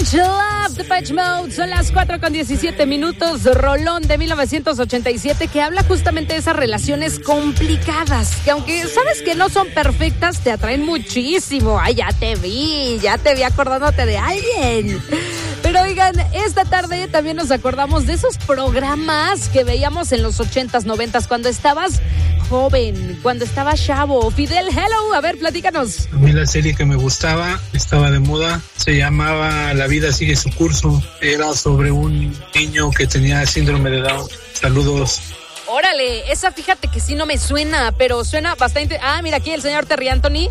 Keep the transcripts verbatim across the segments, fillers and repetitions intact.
Strange Love, Depeche Mode. Son las cuatro con diecisiete minutos. Rolón de mil novecientos ochenta y siete que habla justamente de esas relaciones complicadas, que aunque sabes que no son perfectas, te atraen muchísimo. Ay, ya te vi, ya te vi acordándote de alguien. Pero oigan, esta tarde también nos acordamos de esos programas que veíamos en los ochentas, noventas, cuando estabas joven, cuando estabas chavo. Fidel, hello, a ver, platícanos. A mí la serie que me gustaba, estaba de moda, se llamaba La vida sigue su curso. Era sobre un niño que tenía síndrome de Down. Saludos. Órale, esa fíjate que sí no me suena, pero suena bastante... Ah, mira aquí el señor Terry Anthony,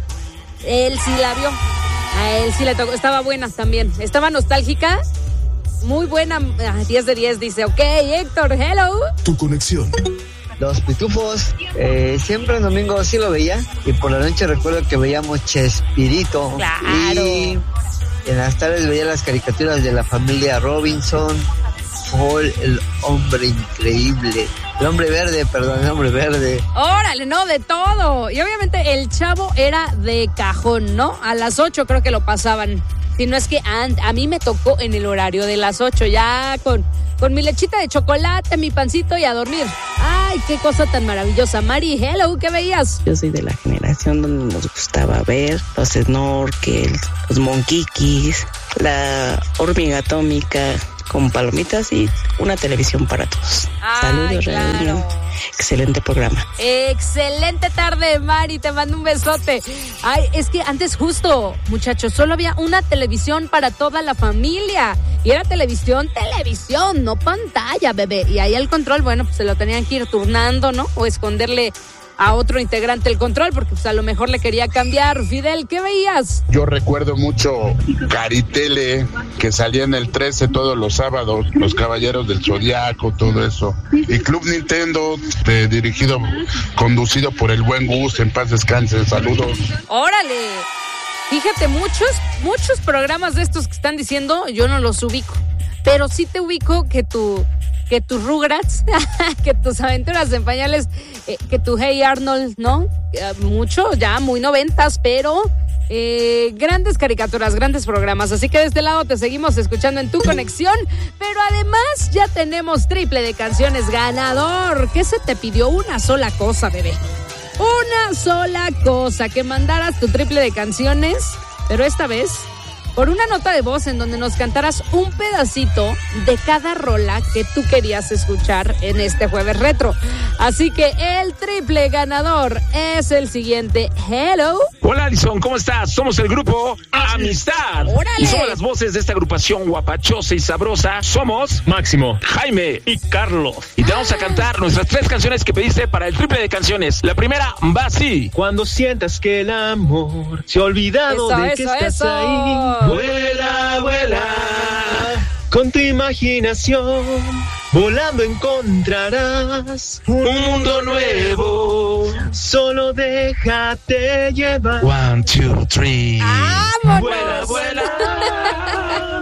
él sí la vio. A él sí le tocó, estaba buena también, estaba nostálgica, muy buena, ah, diez de diez dice, ok, Héctor, hello. Tu conexión. Los Pitufos, eh, siempre en domingo sí lo veía, y por la noche recuerdo que veíamos Chespirito. Claro. Y en las tardes veía las caricaturas de la familia Robinson, Paul, el hombre increíble. El hombre verde, perdón, el hombre verde. Órale, no, de todo. Y obviamente el Chavo era de cajón, ¿no? A las ocho creo que lo pasaban. Si no es que a, a mí me tocó en el horario de las ocho, ya con, con mi lechita de chocolate, mi pancito y a dormir. Ay, qué cosa tan maravillosa. Mari, hello, ¿qué veías? Yo soy de la generación donde nos gustaba ver los snorkels, los monquiquis, la hormiga atómica con palomitas y una televisión para todos. Ay, saludos, claro. Radio. Excelente programa. Excelente tarde, Mari, te mando un besote. Ay, es que antes justo, muchachos, solo había una televisión para toda la familia. Y era televisión, televisión, no pantalla, bebé. Y ahí el control, bueno, pues se lo tenían que ir turnando, ¿no? O esconderle a otro integrante el control, porque pues a lo mejor le quería cambiar. Fidel, ¿qué veías? Yo recuerdo mucho Caritele, que salía en el trece todos los sábados, Los Caballeros del Zodiaco, todo eso. Y Club Nintendo, de, dirigido, conducido por el buen Gus, en paz descanse, saludos. ¡Órale! Fíjate, muchos, muchos programas de estos que están diciendo, yo no los ubico, pero sí te ubico que tu... que tus Rugrats, que tus Aventuras en Pañales, eh, que tu Hey Arnold, ¿no? Eh, mucho, ya muy noventas, pero eh, grandes caricaturas, grandes programas. Así que de este lado te seguimos escuchando en Tu Conexión, pero además ya tenemos triple de canciones ganador. ¿Qué se te pidió? Una sola cosa, bebé. Una sola cosa, que mandaras tu triple de canciones, pero esta vez por una nota de voz en donde nos cantaras un pedacito de cada rola que tú querías escuchar en este jueves retro. Así que el triple ganador es el siguiente. Hello. Hola, Alison, ¿cómo estás? Somos el grupo Amistad. ¡Órale! Y somos las voces de esta agrupación guapachosa y sabrosa. Somos Máximo, Jaime y Carlos. Y te vamos a cantar nuestras tres canciones que pediste para el triple de canciones. La primera va así. Cuando sientas que el amor se ha olvidado Eso, de que eso, estás eso. ahí. Vuela, vuela, con tu imaginación, volando encontrarás un mundo nuevo. Solo déjate llevar. One, two, three. ¡Vámonos! Vuela, vuela.